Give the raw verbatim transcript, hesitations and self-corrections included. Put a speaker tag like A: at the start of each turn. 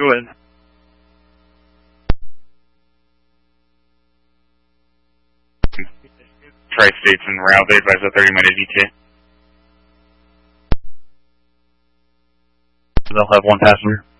A: Go ahead. Tri-States and route, they advise a thirty minute E T A. They'll have one passenger.